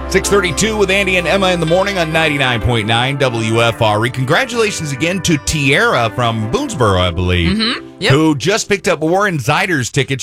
6:32 with Andy and Emma in the morning on 99.9 WFRE. Congratulations again to Tiara from Boonesboro, I believe, Yep. who just picked up Warren Zeider's tickets.